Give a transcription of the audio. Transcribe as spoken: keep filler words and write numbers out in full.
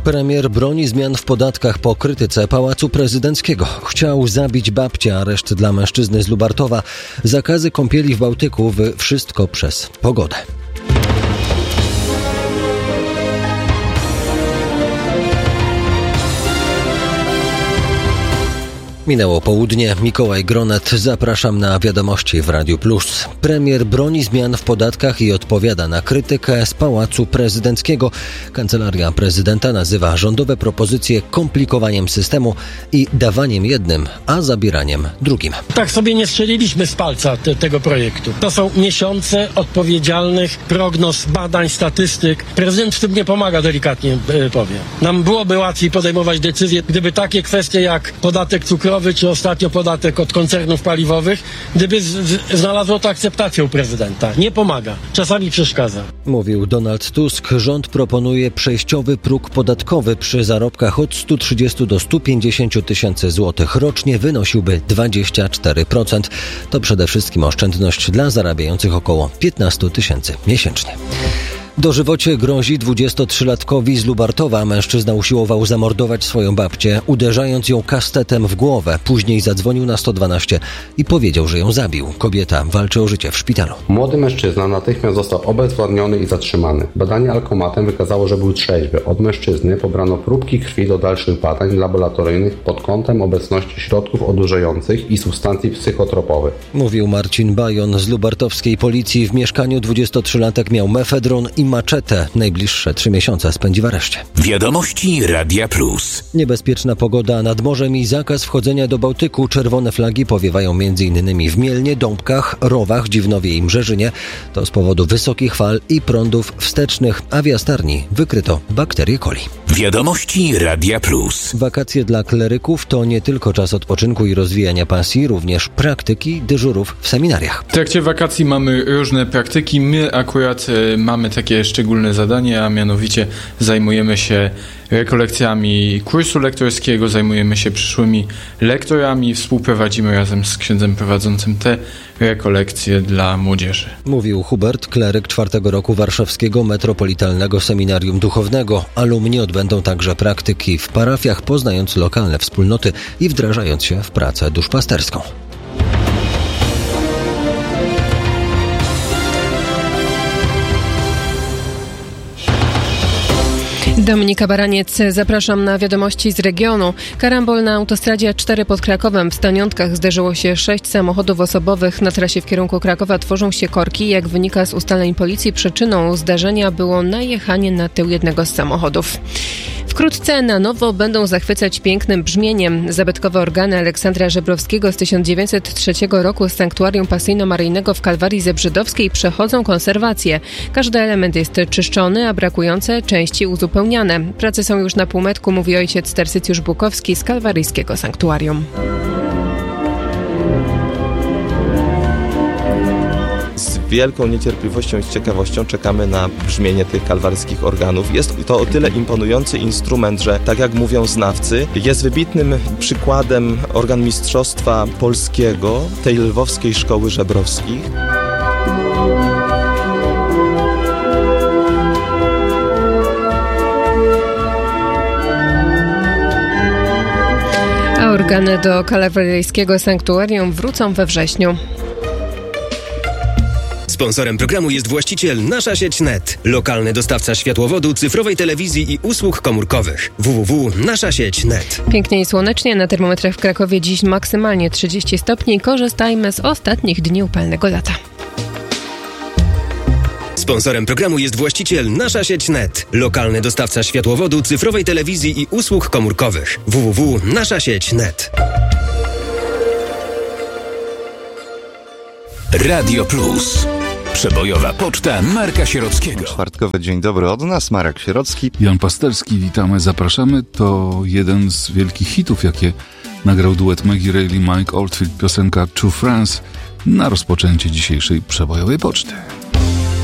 Premier broni zmian w podatkach po krytyce Pałacu Prezydenckiego. Chciał zabić babcię, areszt dla mężczyzny z Lubartowa, zakazy kąpieli w Bałtyku, wszystko przez pogodę. Minęło południe. Mikołaj Gronet. Zapraszam na wiadomości w Radiu Plus. Premier broni zmian w podatkach i odpowiada na krytykę z Pałacu Prezydenckiego. Kancelaria Prezydenta nazywa rządowe propozycje komplikowaniem systemu i dawaniem jednym, a zabieraniem drugim. Tak sobie nie strzeliliśmy z palca te, tego projektu. To są miesiące odpowiedzialnych prognoz, badań, statystyk. Prezydent w tym nie pomaga, delikatnie yy, powiem. Nam byłoby łatwiej podejmować decyzje, gdyby takie kwestie jak podatek cukrowy, czy ostatnio podatek od koncernów paliwowych, gdyby z, z, znalazło to akceptację u prezydenta. Nie pomaga. Czasami przeszkadza. Mówił Donald Tusk. Rząd proponuje przejściowy próg podatkowy przy zarobkach od stu trzydziestu do stu pięćdziesięciu tysięcy złotych rocznie wynosiłby dwadzieścia cztery procent. To przede wszystkim oszczędność dla zarabiających około piętnaście tysięcy miesięcznie. Dożywocie grozi dwudziestotrzylatkowi z Lubartowa. Mężczyzna usiłował zamordować swoją babcię, uderzając ją kastetem w głowę. Później zadzwonił na sto dwanaście i powiedział, że ją zabił. Kobieta walczy o życie w szpitalu. Młody mężczyzna natychmiast został obezwładniony i zatrzymany. Badanie alkomatem wykazało, że był trzeźwy. Od mężczyzny pobrano próbki krwi do dalszych badań laboratoryjnych pod kątem obecności środków odurzających i substancji psychotropowych. Mówił Marcin Bajon z lubartowskiej policji. W mieszkaniu dwudziestotrzylatek miał mefedron i maczetę. Najbliższe trzy miesiące spędzi w areszcie. Wiadomości Radia Plus. Niebezpieczna pogoda nad morzem i zakaz wchodzenia do Bałtyku. Czerwone flagi powiewają m.in. w Mielnie, Dąbkach, Rowach, Dziwnowie i Mrzeżynie. To z powodu wysokich fal i prądów wstecznych, a w Jastarni wykryto bakterię coli. Wiadomości Radia Plus. Wakacje dla kleryków to nie tylko czas odpoczynku i rozwijania pasji, również praktyki dyżurów w seminariach. W trakcie wakacji mamy różne praktyki. My akurat y, mamy takie szczególne zadanie, a mianowicie zajmujemy się rekolekcjami kursu lektorskiego, zajmujemy się przyszłymi lektorami, współprowadzimy razem z księdzem prowadzącym te rekolekcje dla młodzieży. Mówił Hubert, kleryk czwartego roku Warszawskiego Metropolitalnego Seminarium Duchownego. Alumni odbędą także praktyki w parafiach, poznając lokalne wspólnoty i wdrażając się w pracę duszpasterską. Dominika Baraniec, zapraszam na wiadomości z regionu. Karambol na autostradzie cztery pod Krakowem. W Staniątkach zderzyło się sześć samochodów osobowych. Na trasie w kierunku Krakowa tworzą się korki. Jak wynika z ustaleń policji, przyczyną zdarzenia było najechanie na tył jednego z samochodów. Wkrótce na nowo będą zachwycać pięknym brzmieniem. Zabytkowe organy Aleksandra Żebrowskiego z tysiąc dziewięćset trzeciego roku z Sanktuarium Pasyjno-Maryjnego w Kalwarii Zebrzydowskiej przechodzą konserwację. Każdy element jest czyszczony, a brakujące części uzupełniane. Prace są już na półmetku, mówi ojciec Tarsycjusz Bukowski z kalwaryjskiego sanktuarium. Z wielką niecierpliwością i z ciekawością czekamy na brzmienie tych kalwarskich organów. Jest to o tyle imponujący instrument, że tak jak mówią znawcy, jest wybitnym przykładem organ mistrzostwa polskiego tej lwowskiej szkoły żebrowskich. A organy do kalwaryjskiego sanktuarium wrócą we wrześniu. Sponsorem programu jest właściciel Nasza Sieć kropka net, lokalny dostawca światłowodu, cyfrowej telewizji i usług komórkowych. w w w kropka nasza sieć kropka net. Pięknie i słonecznie, na termometrach w Krakowie dziś maksymalnie trzydzieści stopni. Korzystajmy z ostatnich dni upalnego lata. Sponsorem programu jest właściciel Nasza Sieć kropka net, lokalny dostawca światłowodu, cyfrowej telewizji i usług komórkowych. w w w kropka nasza sieć kropka net. Radio Plus. Przebojowa poczta Marka Sierockiego. Czwartkowy dzień dobry od nas, Marek Sierocki. Jan Pasterski, witamy, zapraszamy. To jeden z wielkich hitów, jakie nagrał duet Maggie Reilly, Mike Oldfield, piosenka True France na rozpoczęcie dzisiejszej przebojowej poczty.